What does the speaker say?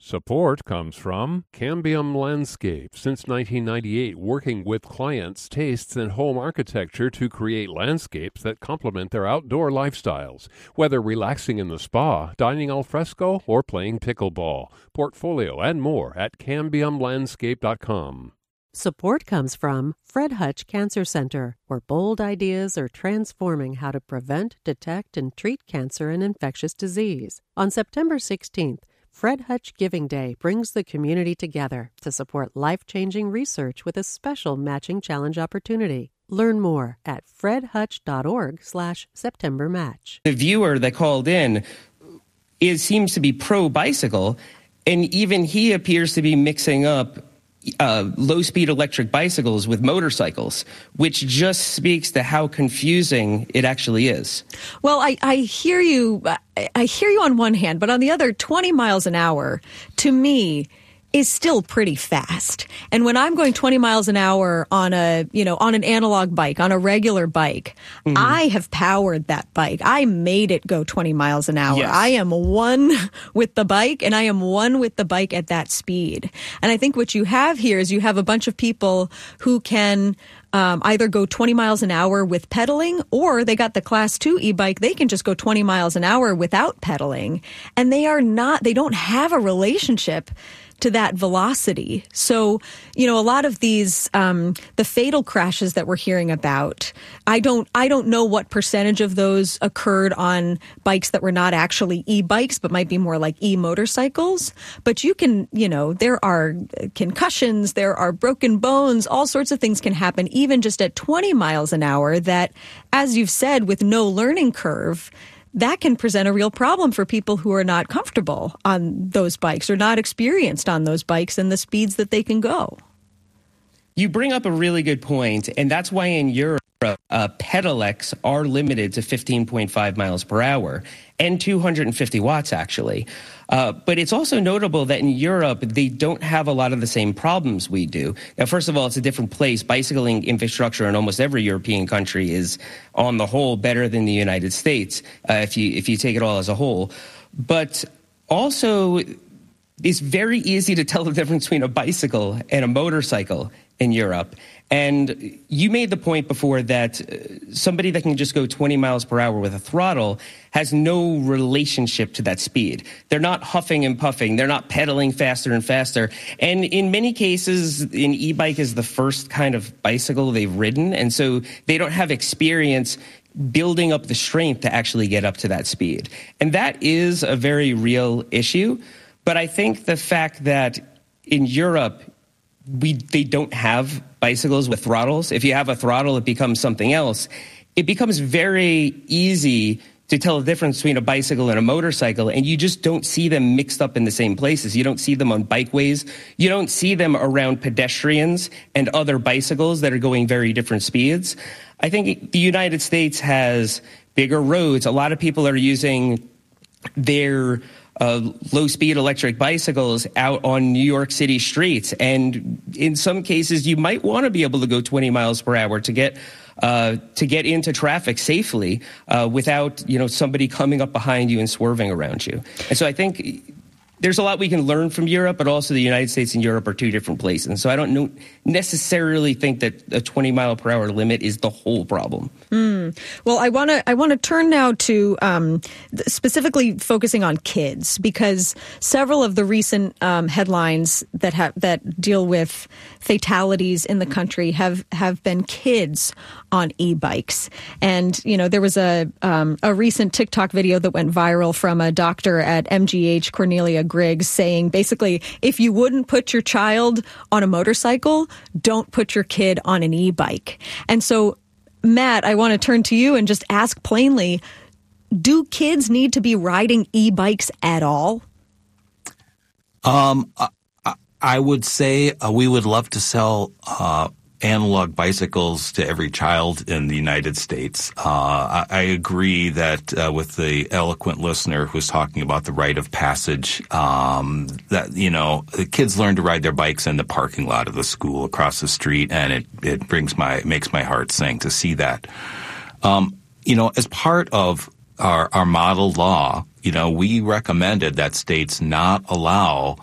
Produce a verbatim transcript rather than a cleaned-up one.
Support comes from Cambium Landscape. Since nineteen ninety-eight, working with clients' tastes and home architecture to create landscapes that complement their outdoor lifestyles. Whether relaxing in the spa, dining al fresco, or playing pickleball. Portfolio and more at cambium landscape dot com. Support comes from Fred Hutch Cancer Center, where bold ideas are transforming how to prevent, detect, and treat cancer and infectious disease. On September sixteenth, Fred Hutch Giving Day brings the community together to support life-changing research with a special matching challenge opportunity. Learn more at fredhutch.org slash September match. The viewer that called in is seems to be pro-bicycle, and even he appears to be mixing up Uh, low-speed electric bicycles with motorcycles, which just speaks to how confusing it actually is. Well, I, I hear you. I hear you on one hand, but on the other, twenty miles an hour, to me, is still pretty fast. And when I'm going twenty miles an hour on a, you know, on an analog bike, on a regular bike, mm-hmm. I have powered that bike. I made it go twenty miles an hour. Yes. I am one with the bike, and I am one with the bike at that speed. And I think what you have here is you have a bunch of people who can Um, either go twenty miles an hour with pedaling, or they got the class two e-bike. They can just go twenty miles an hour without pedaling. And they are not, they don't have a relationship to that velocity. So, you know, a lot of these, um, the fatal crashes that we're hearing about, I don't, I don't know what percentage of those occurred on bikes that were not actually e-bikes, but might be more like e-motorcycles. But you can, you know, there are concussions, there are broken bones, all sorts of things can happen, even just at twenty miles an hour that, as you've said, with no learning curve, that can present a real problem for people who are not comfortable on those bikes or not experienced on those bikes and the speeds that they can go. You bring up a really good point, and that's why in Europe, uh, pedelecs are limited to fifteen point five miles per hour and two hundred fifty watts, actually. Uh, but it's also notable that in Europe, they don't have a lot of the same problems we do. Now, first of all, it's a different place. Bicycling infrastructure in almost every European country is, on the whole, better than the United States, uh, if you if you take it all as a whole. But also, it's very easy to tell the difference between a bicycle and a motorcycle in Europe. And you made the point before that somebody that can just go twenty miles per hour with a throttle has no relationship to that speed. They're not huffing and puffing. They're not pedaling faster and faster. And in many cases, an e-bike is the first kind of bicycle they've ridden. And so they don't have experience building up the strength to actually get up to that speed. And that is a very real issue. But I think the fact that in Europe, we they don't have bicycles with throttles. If you have a throttle, it becomes something else. It becomes very easy to tell the difference between a bicycle and a motorcycle, and you just don't see them mixed up in the same places. You don't see them on bikeways. You don't see them around pedestrians and other bicycles that are going very different speeds. I think the United States has bigger roads. A lot of people are using their Uh, low-speed electric bicycles out on New York City streets. And in some cases, you might want to be able to go twenty miles per hour to get uh, to get into traffic safely uh, without, you know, somebody coming up behind you and swerving around you. And so I think there's a lot we can learn from Europe, but also the United States and Europe are two different places. And so I don't know, necessarily think that a twenty mile per hour limit is the whole problem. Mm. Well, I want to I want to turn now to um, specifically focusing on kids, because several of the recent um, headlines that have that deal with fatalities in the country have have been kids on e-bikes. And, you know, there was a um, a recent TikTok video that went viral from a doctor at M G H, Cornelia Griggs, saying basically, if you wouldn't put your child on a motorcycle, don't put your kid on an e-bike. And so, Matt, I want to turn to you and just ask plainly, do kids need to be riding e-bikes at all? Um, I, I would say uh, we would love to sell uh analog bicycles to every child in the United States. Uh, I, I agree that uh, with the eloquent listener who's talking about the rite of passage, um, that, you know, the kids learn to ride their bikes in the parking lot of the school across the street, and it, it brings my, makes my heart sing to see that. Um, you know, as part of our, our model law, you know, we recommended that states not allow